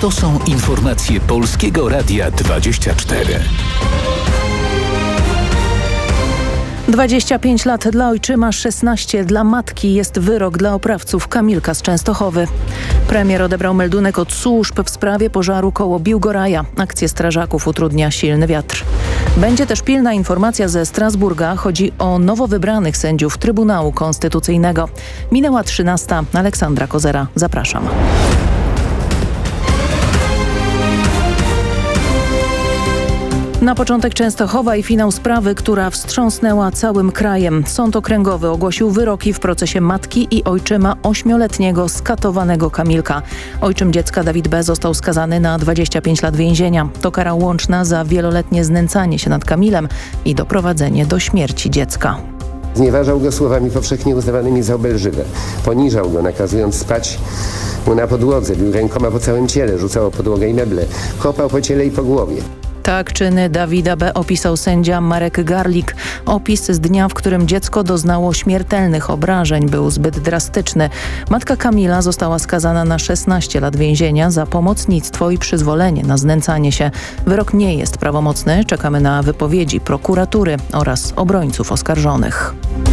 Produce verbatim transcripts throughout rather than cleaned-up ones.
To są informacje Polskiego Radia dwadzieścia cztery. dwadzieścia pięć lat dla ojczyma, szesnaście dla matki jest wyrok dla oprawców. Kamilka z Częstochowy. Premier odebrał meldunek od służb w sprawie pożaru koło Biłgoraja. Akcję strażaków utrudnia silny wiatr. Będzie też pilna informacja ze Strasburga. Chodzi o nowo wybranych sędziów Trybunału Konstytucyjnego. Minęła trzynasta. Aleksandra Kozera. Zapraszam. Na początek Częstochowa i finał sprawy, która wstrząsnęła całym krajem. Sąd okręgowy ogłosił wyroki w procesie matki i ojczyma ośmioletniego skatowanego Kamilka. Ojczym dziecka Dawid B. został skazany na dwadzieścia pięć lat więzienia. To kara łączna za wieloletnie znęcanie się nad Kamilem i doprowadzenie do śmierci dziecka. Znieważał go słowami powszechnie uznawanymi za obelżywe. Poniżał go, nakazując spać mu na podłodze. Bił rękoma po całym ciele, rzucał o podłogę i meble. Kopał po ciele i po głowie. Tak czyny Dawida B. opisał sędzia Marek Garlik. Opis z dnia, w którym dziecko doznało śmiertelnych obrażeń, był zbyt drastyczny. Matka Kamila została skazana na szesnaście lat więzienia za pomocnictwo i przyzwolenie na znęcanie się. Wyrok nie jest prawomocny. Czekamy na wypowiedzi prokuratury oraz obrońców oskarżonych.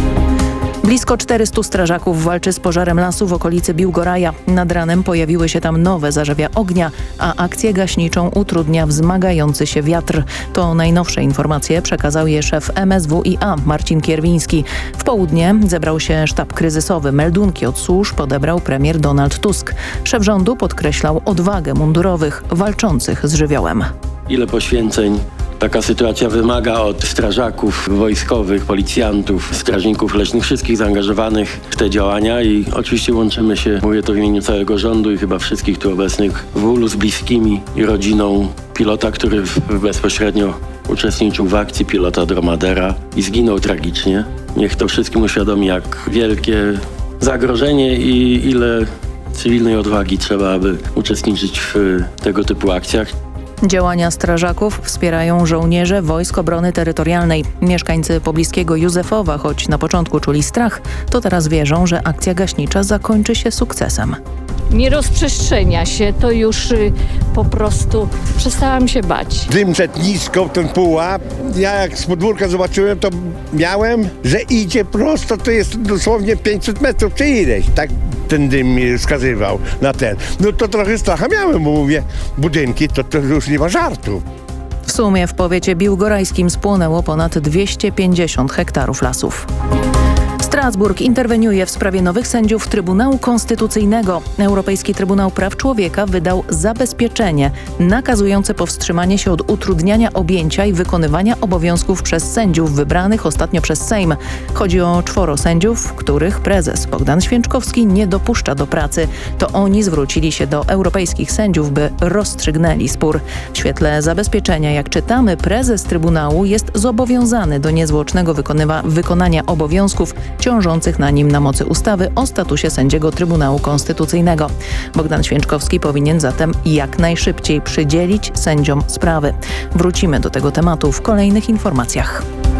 Blisko czterystu strażaków walczy z pożarem lasu w okolicy Biłgoraja. Nad ranem pojawiły się tam nowe zarzewia ognia, a akcję gaśniczą utrudnia wzmagający się wiatr. To najnowsze informacje przekazał je szef M S W i A Marcin Kierwiński. W południe zebrał się sztab kryzysowy. Meldunki od służb odebrał premier Donald Tusk. Szef rządu podkreślał odwagę mundurowych walczących z żywiołem. Ile poświęceń taka sytuacja wymaga od strażaków wojskowych, policjantów, strażników leśnych, wszystkich zaangażowanych w te działania i oczywiście łączymy się, mówię to w imieniu całego rządu i chyba wszystkich tu obecnych, w bólu z bliskimi i rodziną pilota, który bezpośrednio uczestniczył w akcji, pilota Dromadera i zginął tragicznie. Niech to wszystkim uświadomi, jak wielkie zagrożenie i ile cywilnej odwagi trzeba, aby uczestniczyć w tego typu akcjach. Działania strażaków wspierają żołnierze Wojsk Obrony Terytorialnej. Mieszkańcy pobliskiego Józefowa, choć na początku czuli strach, to teraz wierzą, że akcja gaśnicza zakończy się sukcesem. Nie rozprzestrzenia się, to już y, po prostu przestałam się bać. Dym szedł nisko, ten pułap. Ja jak z podwórka zobaczyłem, to miałem, że idzie prosto, to jest dosłownie pięćset metrów czy ileś. Tak ten dym mi wskazywał na ten. No to trochę stracha miałem, bo mówię, budynki to, to już nie ma żartu. W sumie w powiecie biłgorajskim spłonęło ponad dwieście pięćdziesiąt hektarów lasów. Strasburg interweniuje w sprawie nowych sędziów Trybunału Konstytucyjnego. Europejski Trybunał Praw Człowieka wydał zabezpieczenie nakazujące powstrzymanie się od utrudniania objęcia i wykonywania obowiązków przez sędziów wybranych ostatnio przez Sejm. Chodzi o czworo sędziów, których prezes Bogdan Święczkowski nie dopuszcza do pracy. To oni zwrócili się do europejskich sędziów, by rozstrzygnęli spór. W świetle zabezpieczenia, jak czytamy, prezes Trybunału jest zobowiązany do niezwłocznego wykonywa- wykonania obowiązków ciążących na nim na mocy ustawy o statusie sędziego Trybunału Konstytucyjnego. Bogdan Święczkowski powinien zatem jak najszybciej przydzielić sędziom sprawy. Wrócimy do tego tematu w kolejnych informacjach.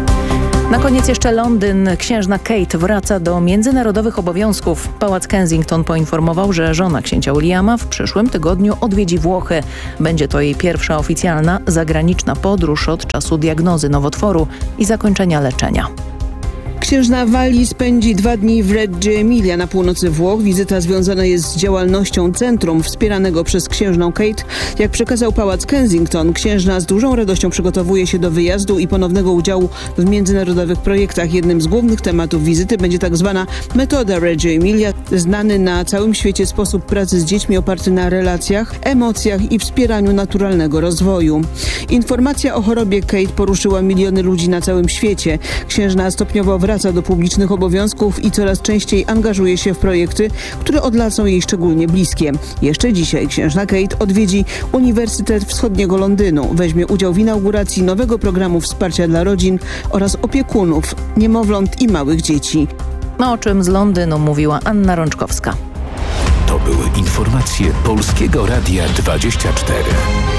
Na koniec jeszcze Londyn. Księżna Kate wraca do międzynarodowych obowiązków. Pałac Kensington poinformował, że żona księcia Williama w przyszłym tygodniu odwiedzi Włochy. Będzie to jej pierwsza oficjalna zagraniczna podróż od czasu diagnozy nowotworu i zakończenia leczenia. Księżna Walii spędzi dwa dni w Reggio Emilia na północy Włoch. Wizyta związana jest z działalnością centrum wspieranego przez księżną Kate. Jak przekazał Pałac Kensington, księżna z dużą radością przygotowuje się do wyjazdu i ponownego udziału w międzynarodowych projektach. Jednym z głównych tematów wizyty będzie tak zwana metoda Reggio Emilia, znany na całym świecie sposób pracy z dziećmi oparty na relacjach, emocjach i wspieraniu naturalnego rozwoju. Informacja o chorobie Kate poruszyła miliony ludzi na całym świecie. Księżna stopniowo wraca do publicznych obowiązków i coraz częściej angażuje się w projekty, które od lat są jej szczególnie bliskie. Jeszcze dzisiaj księżna Kate odwiedzi Uniwersytet Wschodniego Londynu. Weźmie udział w inauguracji nowego programu wsparcia dla rodzin oraz opiekunów, niemowląt i małych dzieci. O czym z Londynu mówiła Anna Rączkowska. To były informacje Polskiego Radia dwadzieścia cztery.